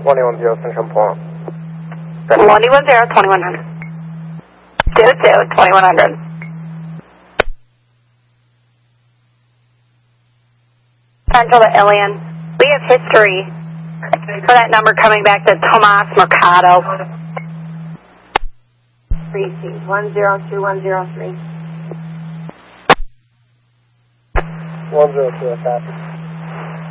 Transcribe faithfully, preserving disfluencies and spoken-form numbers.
twenty-one zero Central Point. twenty-one zero, twenty-one hundred. two two, twenty-one hundred. Central to Ilion. We have history for that number coming back to Tomas Mercado. three C, one zero two one zero three. one zero two, copy.